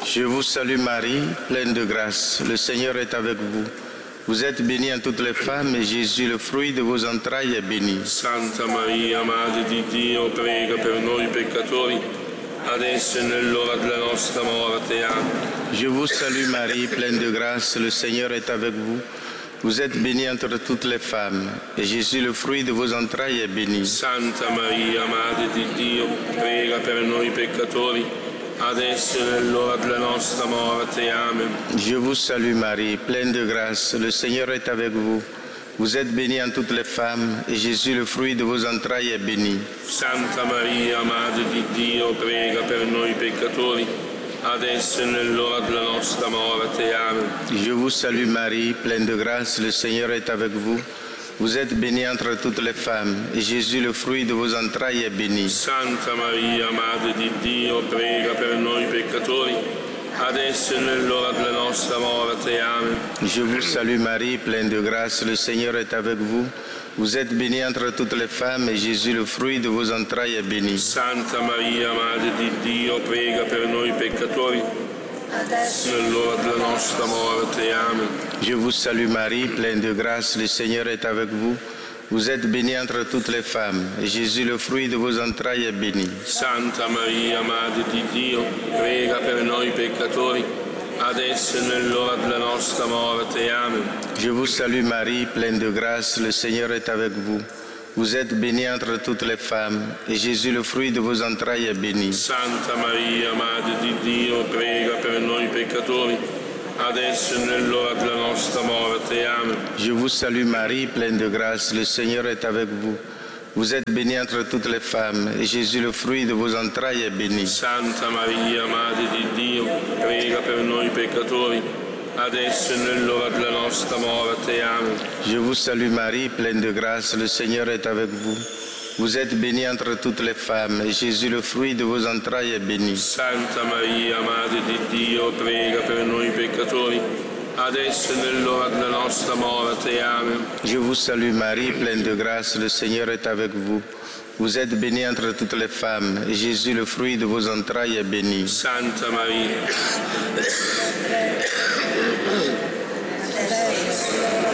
Je vous salue Marie, pleine de grâce. Le Seigneur est avec vous. Vous êtes bénie entre toutes les femmes et Jésus, le fruit de vos entrailles, est béni. Santa Maria, Madre di Dio, prega per noi peccatori, adesso e nell'ora della nostra morte. Amen. Je vous salue Marie, pleine de grâce. Le Seigneur est avec vous. Vous êtes bénie entre toutes les femmes et Jésus, le fruit de vos entrailles, est béni. Santa Maria, Madre di Dio, prega per noi peccatori, adesso e nell'ora della nostra morte. Amen. Je vous salue Marie, pleine de grâce. Le Seigneur est avec vous. Vous êtes bénie entre toutes les femmes et Jésus, le fruit de vos entrailles, est béni. Santa Maria, Madre di Dio, prega per noi peccatori, adesso e nell'ora della nostra morte. Amen. Je vous salue Marie, pleine de grâce. Le Seigneur est avec vous. Vous êtes bénie entre toutes les femmes et Jésus, le fruit de vos entrailles, est béni. Santa Maria, Madre di Dio, prega per noi peccatori, adesso e nell'ora della nostra morte. Amen. Je vous salue Marie, pleine de grâce. Le Seigneur est avec vous. Vous êtes bénie entre toutes les femmes et Jésus, le fruit de vos entrailles, est béni. Santa Maria, Madre di Dio, prega per noi peccatori, adesso e nell'ora della nostra morte. Amen. Je vous salue Marie, pleine de grâce. Le Seigneur est avec vous. Vous êtes bénie entre toutes les femmes et Jésus, le fruit de vos entrailles, est béni. Santa Maria, Madre di Dio, prega per noi peccatori, adesso e nell'ora della nostra morte. Amen. Je vous salue Marie, pleine de grâce. Le Seigneur est avec vous. Vous êtes bénie entre toutes les femmes et Jésus, le fruit de vos entrailles, est béni. Santa Maria, Madre di Dio, prega per noi peccatori, adesso e nell'ora della nostra morte. Amen. Je vous salue Marie, pleine de grâce. Le Seigneur est avec vous. Vous êtes bénie entre toutes les femmes et Jésus, le fruit de vos entrailles, est béni. Santa Maria, Madre di Dio, prega per noi peccatori, adesso e nell'ora della nostra morte. Amen. Je vous salue Marie, pleine de grâce. Le Seigneur est avec vous. Vous êtes bénie entre toutes les femmes et Jésus, le fruit de vos entrailles, est béni. Santa Maria, Madre di Dio, prega per noi peccatori, adesso e nell'ora della nostra morte. Amen. Je vous salue Marie, pleine de grâce. Le Seigneur est avec vous. Vous êtes bénie entre toutes les femmes et Jésus, le fruit de vos entrailles, est béni. Santa Maria.